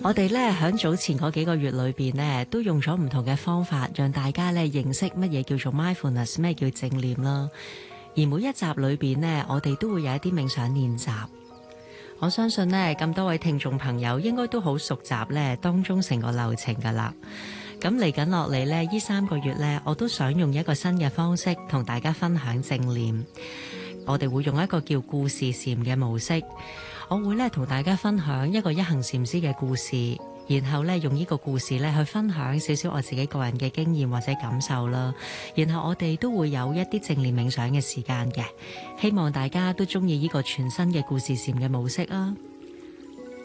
我哋咧喺早前嗰幾個月裏邊咧，都用咗唔同嘅方法，讓大家咧認識乜嘢叫做 mindfulness， 咩叫正念啦。而每一集裏邊咧，我哋都會有一啲冥想練習。我相信咧，咁多位聽眾朋友應該都好熟習咧當中成個流程噶啦。咁嚟緊落嚟咧，呢3個月咧，我都想用一個新嘅方式同大家分享正念。我哋會用一個叫故事禪嘅模式。我會咧同大家分享一個一行禪師嘅故事，然後咧用呢個故事咧去分享少少我自己個人嘅經驗或者感受啦。然後我哋都會有一啲正念冥想嘅時間嘅，希望大家都中意呢個全新嘅故事禪嘅模式啊！